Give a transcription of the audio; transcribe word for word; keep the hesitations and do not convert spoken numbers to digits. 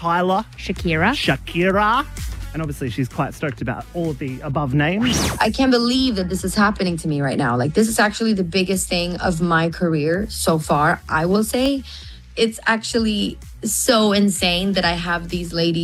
Tyler, Shakira. Shakira. And obviously she's quite stoked about all of the above names. I can't believe that this is happening to me right now. Like, this is actually the biggest thing of my career so far, I will say. It's actually so insane that I have these ladies